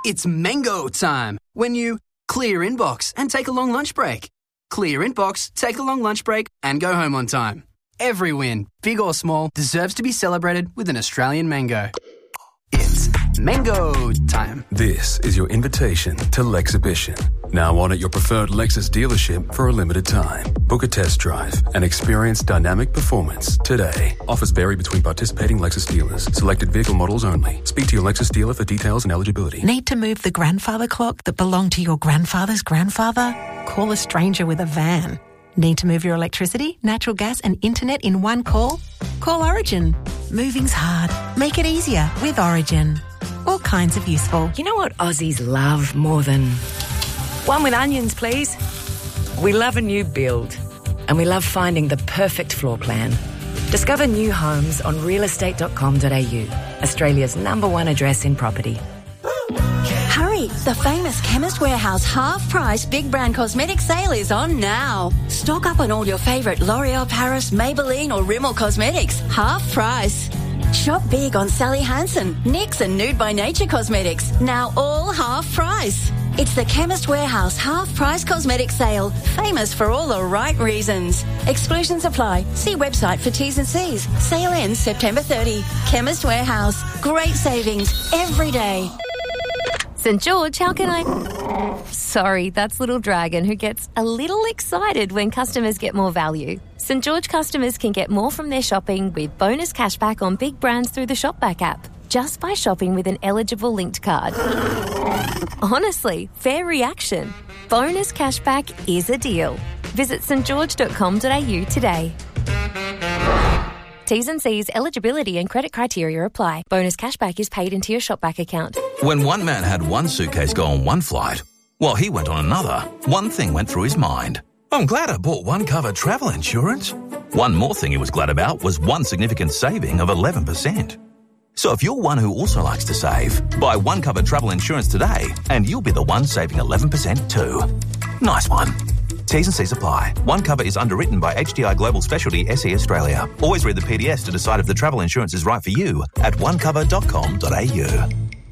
It's mango time when you clear inbox and take a long lunch break. Clear inbox, take a long lunch break and go home on time. Every win, big or small, deserves to be celebrated with an Australian mango. It's mango time. This is your invitation to Lexhibition. Now on at your preferred Lexus dealership for a limited time. Book a test drive and experience dynamic performance today. Offers vary between participating Lexus dealers. Selected vehicle models only. Speak to your Lexus dealer for details and eligibility. Need to move the grandfather clock that belonged to your grandfather's grandfather? Call a stranger with a van. Need to move your electricity, natural gas and internet in one call? Call Origin. Moving's hard. Make it easier with Origin. All kinds of useful. You know what Aussies love more than... One with onions, please. We love a new build. And we love finding the perfect floor plan. Discover new homes on realestate.com.au, Australia's #1 address in property. Hurry! The famous Chemist Warehouse half-price big brand cosmetic sale is on now. Stock up on all your favourite L'Oreal Paris, Maybelline or Rimmel cosmetics. Half price. Shop big on Sally Hansen, NYX and Nude by Nature cosmetics. Now all half price. It's the Chemist Warehouse half-price cosmetic sale. Famous for all the right reasons. Exclusions apply. See website for T's and C's. Sale ends September 30. Chemist Warehouse. Great savings every day. St George, how can I... Sorry, that's Little Dragon, who gets a little excited when customers get more value. St George customers can get more from their shopping with bonus cashback on big brands through the Shopback app, just by shopping with an eligible linked card. Honestly, fair reaction. Bonus cashback is a deal. Visit stgeorge.com.au today. T's and C's, eligibility and credit criteria apply. Bonus cashback is paid into your Shopback account. When one man had one suitcase go on one flight, while he went on another, one thing went through his mind. I'm glad I bought One Cover travel insurance. One more thing he was glad about was one significant saving of 11%. So if you're one who also likes to save, buy One Cover travel insurance today and you'll be the one saving 11% too. Nice one. T's and C's apply. One Cover is underwritten by HDI Global Specialty SE Australia. Always read the PDS to decide if the travel insurance is right for you at onecover.com.au.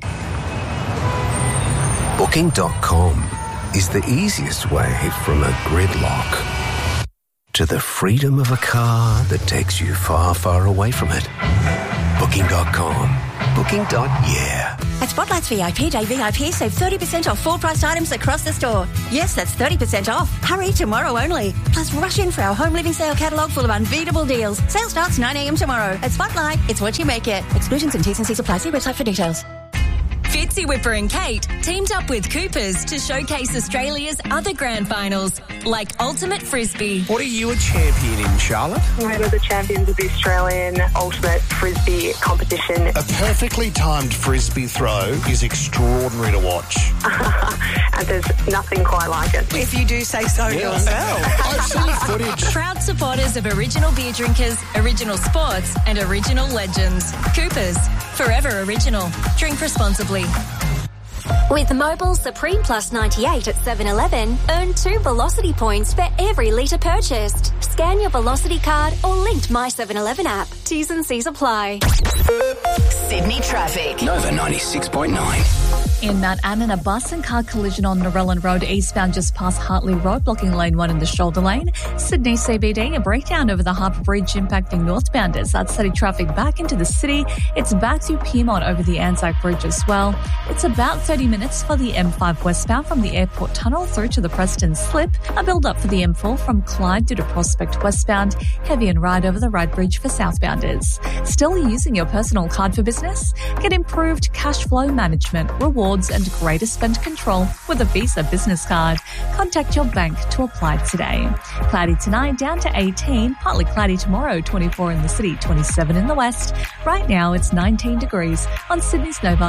Booking.com is the easiest way from a gridlock to the freedom of a car that takes you far, far away from it. Booking.com. Booking.yeah. At Spotlight's VIP Day VIP, save 30% off full-priced items across the store. Yes, that's 30% off. Hurry, tomorrow only. Plus, rush in for our home living sale catalogue full of unbeatable deals. Sale starts 9 a.m. tomorrow. At Spotlight, it's what you make it. Exclusions and T's and C's apply. See website for details. Fitzy Whipper and Kate teamed up with Coopers to showcase Australia's other grand finals, like Ultimate Frisbee. What are you a champion in, Charlotte? We're the champions of the Australian Ultimate Frisbee competition. A perfectly timed Frisbee throw is extraordinary to watch. And there's nothing quite like it. If you do say so yourself. I've seen footage. Proud supporters of original beer drinkers, original sports and original legends. Coopers, forever original. Drink responsibly. With Mobile Supreme Plus 98 at 7-Eleven, earn 2 Velocity points for every litre purchased. Scan your Velocity card or linked My 7-Eleven app. T's and C's apply. Sydney traffic. Nova 96.9. In Mount Annan, a bus and car collision on Narellan Road eastbound just past Hartley Road, blocking lane 1 in the shoulder lane. Sydney CBD, a breakdown over the Harbour Bridge impacting northbounders. That's setting traffic back into the city. It's back to Piedmont over the Anzac Bridge as well. It's about 30 minutes for the M5 westbound from the Airport Tunnel through to the Preston Slip. A build-up for the M4 from Clyde due to Prospect westbound. Heavy and ride over the Ryde Bridge for southbounders. Still using your personal card for business? Get improved cash flow management, rewards and greater spend control with a Visa business card. Contact your bank to apply today. Cloudy tonight, down to 18. Partly cloudy tomorrow, 24 in the city, 27 in the west. Right now it's 19 degrees on Sydney's Nova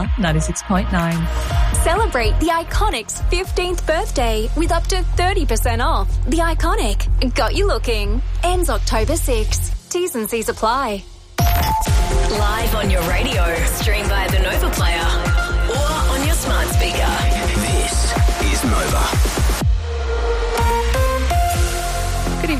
96.9. Celebrate the Iconic's 15th birthday with up to 30% off. The Iconic got you looking. Ends October 6th. T's and C's apply. Live on your radio, stream via the Nova Player or on your smart speaker. This is Nova. Good evening.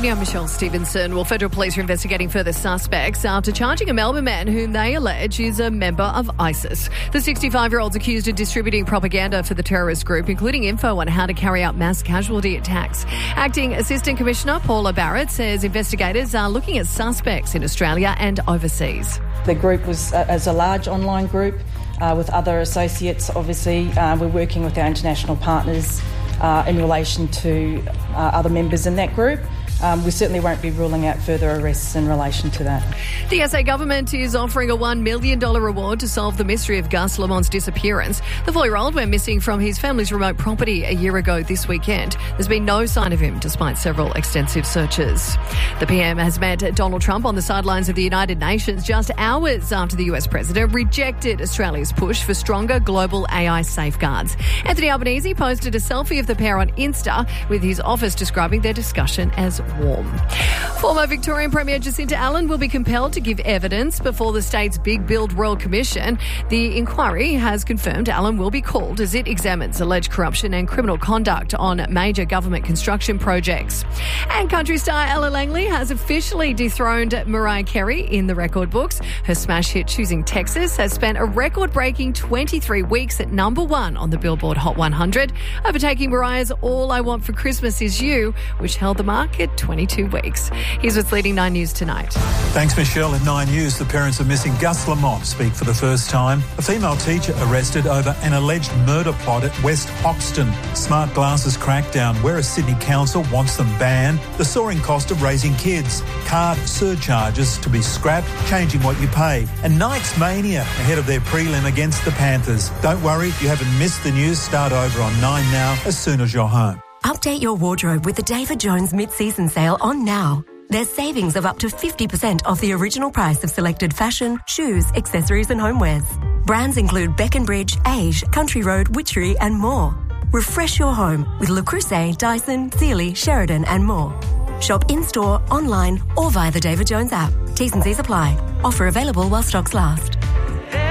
Sydney, I'm Michelle Stevenson. Well, federal police are investigating further suspects after charging a Melbourne man whom they allege is a member of ISIS. The 65-year-old's accused of distributing propaganda for the terrorist group, including info on how to carry out mass casualty attacks. Acting Assistant Commissioner Paula Barrett says investigators are looking at suspects in Australia and overseas. The group was as a large online group with other associates. Obviously, we're working with our international partners in relation to other members in that group. We certainly won't be ruling out further arrests in relation to that. The SA government is offering a $1 million reward to solve the mystery of Gus Lamont's disappearance. The 4-year-old went missing from his family's remote property a year ago this weekend. There's been no sign of him despite several extensive searches. The PM has met Donald Trump on the sidelines of the United Nations just hours after the US president rejected Australia's push for stronger global AI safeguards. Anthony Albanese posted a selfie of the pair on Insta, with his office describing their discussion as warm. Former Victorian Premier Jacinta Allen will be compelled to give evidence before the state's Big Build Royal Commission. The inquiry has confirmed Allen will be called as it examines alleged corruption and criminal conduct on major government construction projects. And country star Ella Langley has officially dethroned Mariah Carey in the record books. Her smash hit Choosing Texas has spent a record-breaking 23 weeks at number 1 on the Billboard Hot 100, overtaking Mariah's All I Want for Christmas Is You, which held the mark at 22 weeks. Here's what's leading 9 News tonight. Thanks, Michelle. At 9 News, the parents of missing Gus Lamont speak for the first time. A female teacher arrested over an alleged murder plot at West Hoxton. Smart glasses crackdown, where a Sydney council wants them banned. The soaring cost of raising kids. Card surcharges to be scrapped, changing what you pay. And Knights Mania ahead of their prelim against the Panthers. Don't worry, you haven't missed the news. Start over on 9 now as soon as you're home. Update your wardrobe with the David Jones mid-season sale on now. There's savings of up to 50% off the original price of selected fashion, shoes, accessories and homewares. Brands include Beckenbridge, Age, Country Road, Witchery and more. Refresh your home with Le Creuset, Dyson, Sealy, Sheridan and more. Shop in-store, online or via the David Jones app. T's and C's apply. Offer available while stocks last.